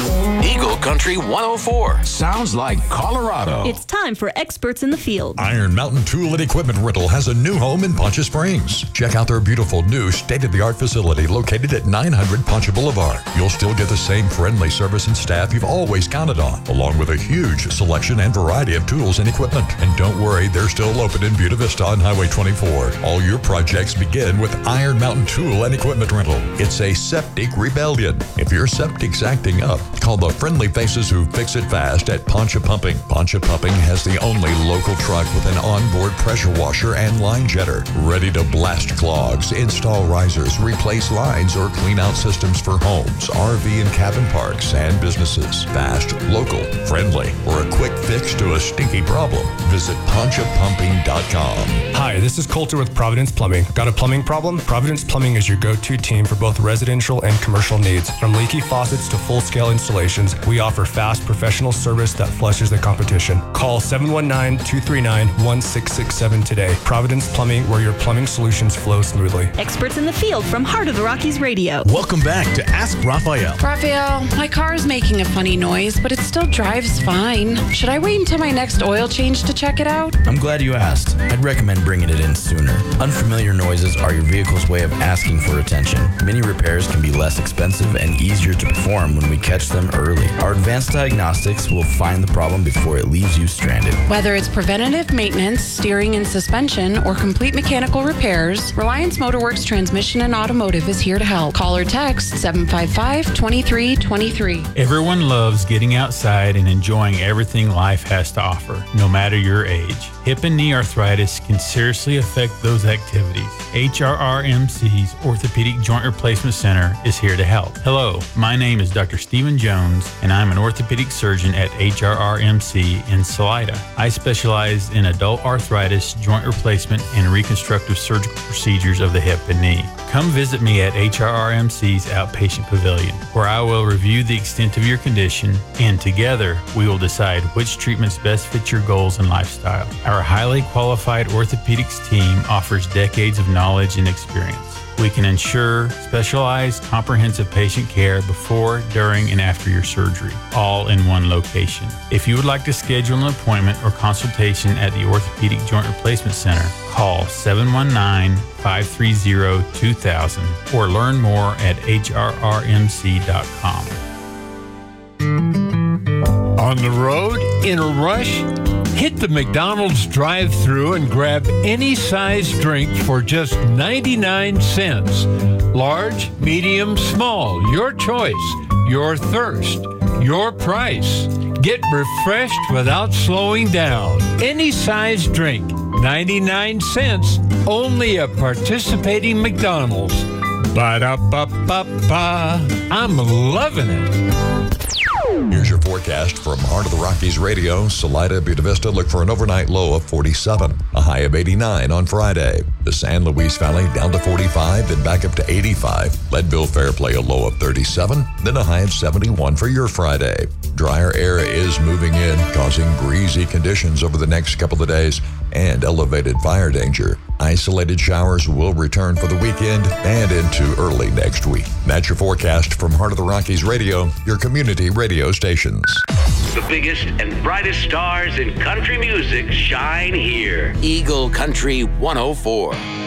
Eagle Country 104. Sounds like Colorado. It's time for Experts in the Field. Iron Mountain Tool and Equipment Rental has a new home in Poncha Springs. Check out their beautiful new state-of-the-art facility located at 900 Poncha Boulevard. You'll still get the same friendly service and staff you've always counted on, along with a huge selection and variety of tools and equipment. And don't worry, they're still open in Buena Vista on Highway 24. All your projects begin with Iron Mountain Tool and Equipment Rental. It's a septic rebellion. If your septic's acting up, call the friendly faces who fix it fast at Poncha Pumping. Poncha Pumping has the only local truck with an onboard pressure washer and line jetter, ready to blast clogs, install risers, replace lines, or clean out systems for homes, RV and cabin parks, and businesses. Fast, local, friendly, or a quick fix to a stinky problem. Visit ponchapumping.com. Hi, this is Coulter with Providence Plumbing. Got a plumbing problem? Providence Plumbing is your go-to team for both residential and commercial needs. From leaky faucets to full-scale installations, we offer fast, professional service that flushes the competition. Call 719-239-1667 today. Providence Plumbing, where your plumbing solutions flow smoothly. Experts in the Field from Heart of the Rockies Radio. Welcome back to Ask Raphael. Raphael, my car is making a funny noise, but it still drives fine. Should I wait until my next oil change to check it out? I'm glad you asked. I'd recommend bringing it in sooner. Unfamiliar noises are your vehicle's way of asking for attention. Many repairs can be less expensive and easier to perform when we catch them early. Our advanced diagnostics will find the problem before it leaves you stranded. Whether it's preventative maintenance, steering and suspension, or complete mechanical repairs, Reliance Motorworks Transmission and Automotive is here to help. Call or text 755-2323. Everyone loves getting outside and enjoying everything life has to offer, no matter your age. Hip and knee arthritis can seriously affect those activities. HRRMC's Orthopedic Joint Replacement Center is here to help. Hello, my name is Dr. Stephen Jones, and I'm an orthopedic surgeon at HRRMC in Salida. I specialize in adult arthritis, joint replacement, and reconstructive surgical procedures of the hip and knee. Come visit me at HRRMC's Outpatient Pavilion, where I will review the extent of your condition, and together we will decide which treatments best fit your goals and lifestyle. Our highly qualified orthopedics team offers decades of knowledge and experience. We can ensure specialized, comprehensive patient care before, during, and after your surgery, all in one location. If you would like to schedule an appointment or consultation at the Orthopedic Joint Replacement Center, call 719-530-2000 or learn more at hrrmc.com. On the road, in a rush? Hit the McDonald's drive-thru and grab any size drink for just 99 cents. Large, medium, small, your choice, your thirst, your price. Get refreshed without slowing down. Any size drink, 99 cents, only at participating McDonald's. Ba-da-ba-ba-ba. I'm loving it. Here's your forecast from Heart of the Rockies Radio. Salida, Buena Vista, look for an overnight low of 47, a high of 89 on Friday. The San Luis Valley down to 45, then back up to 85. Leadville Fairplay a low of 37, then a high of 71 for your Friday. Drier air is moving in, causing breezy conditions over the next couple of days and elevated fire danger. Isolated showers will return for the weekend and into early next week. That's your forecast from Heart of the Rockies Radio, your community radio stations. The biggest and brightest stars in country music shine here. Eagle Country 104.